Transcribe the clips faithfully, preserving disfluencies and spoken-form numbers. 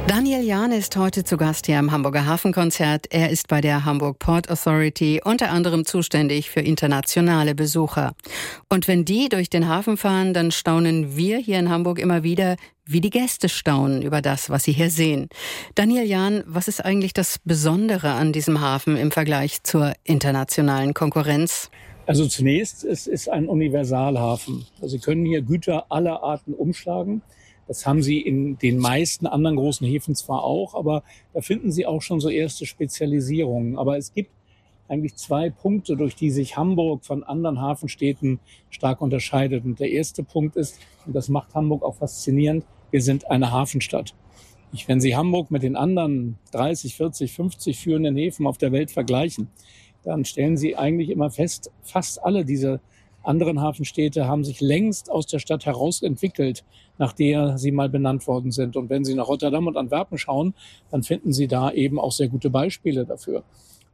Daniel Jahn ist heute zu Gast hier im Hamburger Hafenkonzert. Er ist bei der Hamburg Port Authority unter anderem zuständig für internationale Besucher. Und wenn die durch den Hafen fahren, dann staunen wir hier in Hamburg immer wieder, wie die Gäste staunen über das, was sie hier sehen. Daniel Jahn, was ist eigentlich das Besondere an diesem Hafen im Vergleich zur internationalen Konkurrenz? Also zunächst, es ist ein Universalhafen. Also Sie können hier Güter aller Arten umschlagen. Das haben Sie in den meisten anderen großen Häfen zwar auch, aber da finden Sie auch schon so erste Spezialisierungen. Aber es gibt eigentlich zwei Punkte, durch die sich Hamburg von anderen Hafenstädten stark unterscheidet. Und der erste Punkt ist, und das macht Hamburg auch faszinierend, wir sind eine Hafenstadt. Wenn Sie Hamburg mit den anderen dreißig, vierzig, fünfzig führenden Häfen auf der Welt vergleichen, dann stellen Sie eigentlich immer fest, fast alle diese anderen Hafenstädte haben sich längst aus der Stadt heraus entwickelt, nach der sie mal benannt worden sind. Und wenn Sie nach Rotterdam und Antwerpen schauen, dann finden Sie da eben auch sehr gute Beispiele dafür.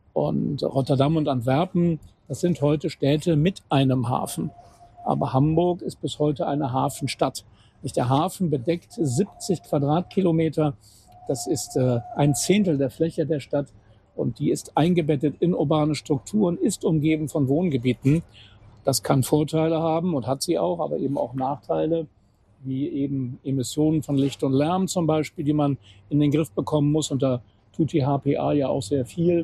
Und Rotterdam und Antwerpen, das sind heute Städte mit einem Hafen. Aber Hamburg ist bis heute eine Hafenstadt. Der Hafen bedeckt siebzig Quadratkilometer. Das ist äh, ein Zehntel der Fläche der Stadt. Und die ist eingebettet in urbane Strukturen, ist umgeben von Wohngebieten. Das kann Vorteile haben und hat sie auch, aber eben auch Nachteile, wie eben Emissionen von Licht und Lärm zum Beispiel, die man in den Griff bekommen muss. Und da tut die H P A ja auch sehr viel.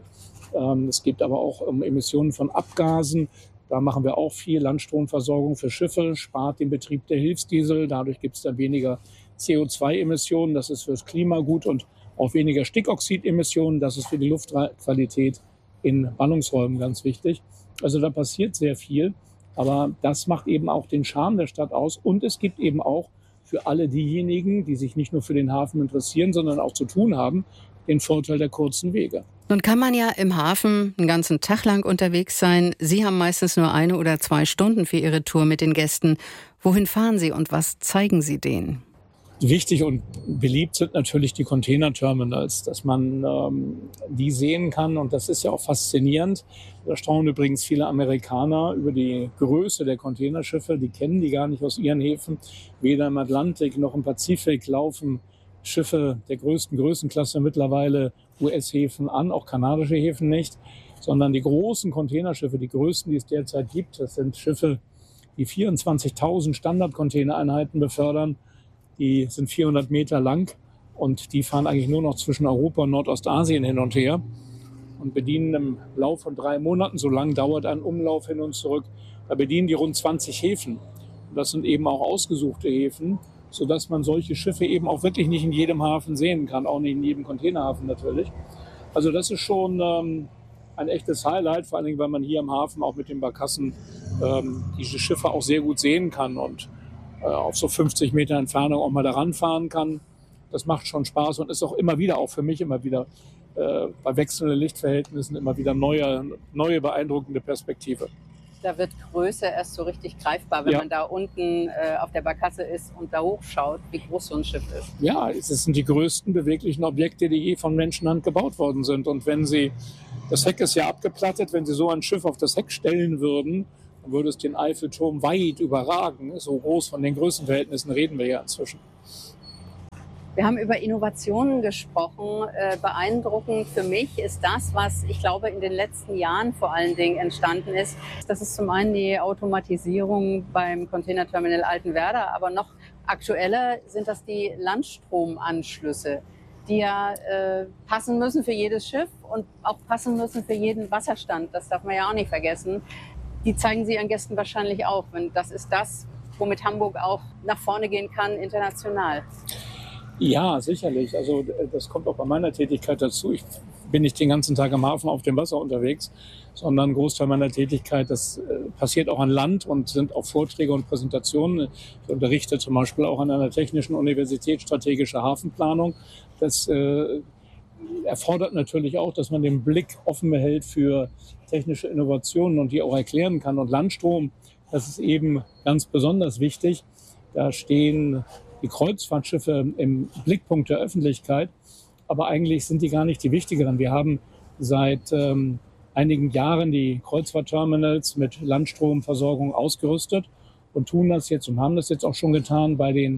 Es gibt aber auch Emissionen von Abgasen. Da machen wir auch viel. Landstromversorgung für Schiffe spart den Betrieb der Hilfsdiesel. Dadurch gibt es dann weniger C O zwei Emissionen. Das ist fürs Klima gut und auch weniger Stickoxidemissionen. Das ist für die Luftqualität in Ballungsräumen ganz wichtig. Also da passiert sehr viel. Aber das macht eben auch den Charme der Stadt aus. Und es gibt eben auch für alle diejenigen, die sich nicht nur für den Hafen interessieren, sondern auch zu tun haben, den Vorteil der kurzen Wege. Nun kann man ja im Hafen einen ganzen Tag lang unterwegs sein. Sie haben meistens nur eine oder zwei Stunden für Ihre Tour mit den Gästen. Wohin fahren Sie und was zeigen Sie denen? Wichtig und beliebt sind natürlich die Containerterminals, dass man ähm, die sehen kann. Und das ist ja auch faszinierend. Da staunen übrigens viele Amerikaner über die Größe der Containerschiffe. Die kennen die gar nicht aus ihren Häfen. Weder im Atlantik noch im Pazifik laufen Schiffe der größten Größenklasse mittlerweile U S-Häfen an, auch kanadische Häfen nicht, sondern die großen Containerschiffe, die größten, die es derzeit gibt, das sind Schiffe, die vierundzwanzigtausend Standard-Containereinheiten befördern. Die sind vierhundert Meter lang und die fahren eigentlich nur noch zwischen Europa und Nordostasien hin und her und bedienen im Lauf von drei Monaten, so lang dauert ein Umlauf hin und zurück, da bedienen die rund zwanzig Häfen. Und das sind eben auch ausgesuchte Häfen, sodass man solche Schiffe eben auch wirklich nicht in jedem Hafen sehen kann, auch nicht in jedem Containerhafen natürlich. Also das ist schon ähm, ein echtes Highlight, vor allen Dingen, weil man hier im Hafen auch mit den Barkassen ähm, diese Schiffe auch sehr gut sehen kann und auf so fünfzig Meter Entfernung auch mal da ranfahren kann. Das macht schon Spaß und ist auch immer wieder, auch für mich immer wieder äh, bei wechselnden Lichtverhältnissen immer wieder neue, neue beeindruckende Perspektive. Da wird Größe erst so richtig greifbar, wenn ja. man da unten äh, auf der Barkasse ist und da hochschaut, wie groß so ein Schiff ist. Ja, es sind die größten beweglichen Objekte, die je von Menschenhand gebaut worden sind. Und wenn Sie, das Heck ist ja abgeplattet, wenn Sie so ein Schiff auf das Heck stellen würden, dann würde es den Eiffelturm weit überragen. So groß von den Größenverhältnissen reden wir ja inzwischen. Wir haben über Innovationen gesprochen. Äh, beeindruckend für mich ist das, was ich glaube in den letzten Jahren vor allen Dingen entstanden ist. Das ist zum einen die Automatisierung beim Containerterminal Altenwerder, aber noch aktueller sind das die Landstromanschlüsse, die ja äh, passen müssen für jedes Schiff und auch passen müssen für jeden Wasserstand. Das darf man ja auch nicht vergessen. Die zeigen Sie Ihren Gästen wahrscheinlich auch. Wenn das ist das, womit Hamburg auch nach vorne gehen kann, international. Ja, sicherlich. Also das kommt auch bei meiner Tätigkeit dazu. Ich bin nicht den ganzen Tag am Hafen auf dem Wasser unterwegs, sondern ein Großteil meiner Tätigkeit, das äh, passiert auch an Land und sind auch Vorträge und Präsentationen. Ich unterrichte zum Beispiel auch an einer Technischen Universität strategische Hafenplanung. Das äh, erfordert natürlich auch, dass man den Blick offen behält für technische Innovationen und die auch erklären kann. Und Landstrom, das ist eben ganz besonders wichtig. Da stehen die Kreuzfahrtschiffe im Blickpunkt der Öffentlichkeit, aber eigentlich sind die gar nicht die wichtigeren. Wir haben seit ähm, einigen Jahren die Kreuzfahrtterminals mit Landstromversorgung ausgerüstet und tun das jetzt und haben das jetzt auch schon getan bei den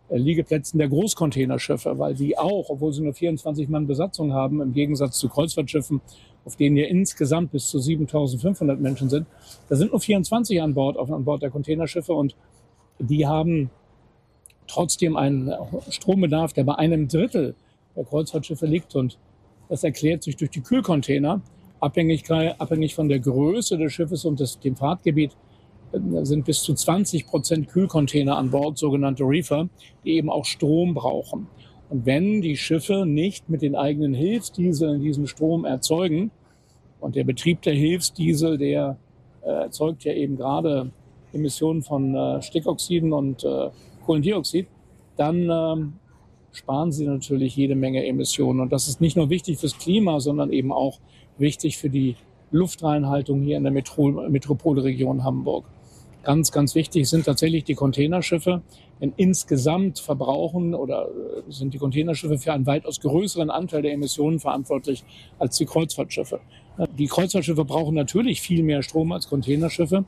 Liegeplätzen der Großcontainerschiffe, weil die auch, obwohl sie nur vierundzwanzig Mann Besatzung haben, im Gegensatz zu Kreuzfahrtschiffen, auf denen ja insgesamt bis zu siebentausendfünfhundert Menschen sind, da sind nur vierundzwanzig an Bord, auf, an Bord der Containerschiffe, und die haben trotzdem einen Strombedarf, der bei einem Drittel der Kreuzfahrtschiffe liegt, und das erklärt sich durch die Kühlcontainer. Abhängig, abhängig von der Größe des Schiffes und des, dem Fahrtgebiet sind bis zu zwanzig Prozent Kühlcontainer an Bord, sogenannte Reefer, die eben auch Strom brauchen. Und wenn die Schiffe nicht mit den eigenen Hilfsdieseln diesen Strom erzeugen, und der Betrieb der Hilfsdiesel, der äh, erzeugt ja eben gerade Emissionen von äh, Stickoxiden und äh, Kohlendioxid, dann äh, sparen sie natürlich jede Menge Emissionen. Und das ist nicht nur wichtig fürs Klima, sondern eben auch wichtig für die Luftreinhaltung hier in der Metro- Metropolregion Hamburg. Ganz, ganz wichtig sind tatsächlich die Containerschiffe, denn insgesamt verbrauchen oder sind die Containerschiffe für einen weitaus größeren Anteil der Emissionen verantwortlich als die Kreuzfahrtschiffe. Die Kreuzfahrtschiffe brauchen natürlich viel mehr Strom als Containerschiffe,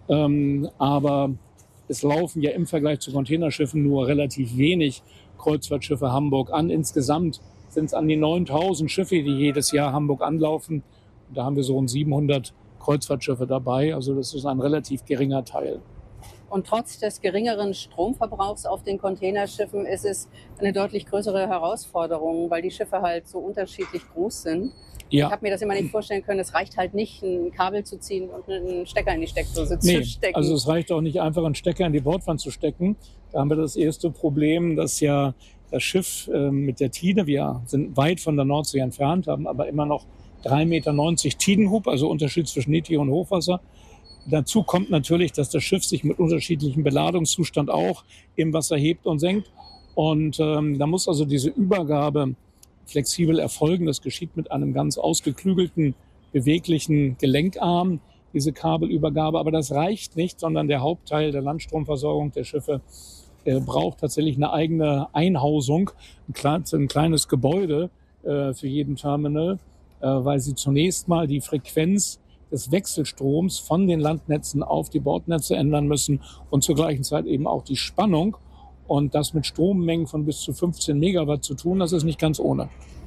ähm, aber es laufen ja im Vergleich zu Containerschiffen nur relativ wenig Kreuzfahrtschiffe Hamburg an. Insgesamt sind es an die neuntausend Schiffe, die jedes Jahr Hamburg anlaufen. Und da haben wir so rund siebenhundert Kreuzfahrtschiffe dabei. Also das ist ein relativ geringer Teil. Und trotz des geringeren Stromverbrauchs auf den Containerschiffen ist es eine deutlich größere Herausforderung, weil die Schiffe halt so unterschiedlich groß sind. Ja. Ich habe mir das immer nicht vorstellen können, es reicht halt nicht, ein Kabel zu ziehen und einen Stecker in die Steckdose nee, zu stecken. Also es reicht auch nicht einfach, einen Stecker in die Bordwand zu stecken. Da haben wir das erste Problem, dass ja das Schiff äh, mit der Tide, wir sind weit von der Nordsee entfernt, haben aber immer noch drei Meter neunzig Tidenhub, also Unterschied zwischen Niedrig- und Hochwasser. Dazu kommt natürlich, dass das Schiff sich mit unterschiedlichem Beladungszustand auch im Wasser hebt und senkt. Und ähm, da muss also diese Übergabe flexibel erfolgen. Das geschieht mit einem ganz ausgeklügelten, beweglichen Gelenkarm, diese Kabelübergabe. Aber das reicht nicht, sondern der Hauptteil der Landstromversorgung der Schiffe äh, braucht tatsächlich eine eigene Einhausung, ein, kleines, ein kleines Gebäude äh, für jeden Terminal, äh, weil sie zunächst mal die Frequenz des Wechselstroms von den Landnetzen auf die Bordnetze ändern müssen und zur gleichen Zeit eben auch die Spannung. Und das mit Strommengen von bis zu fünfzehn Megawatt zu tun, das ist nicht ganz ohne.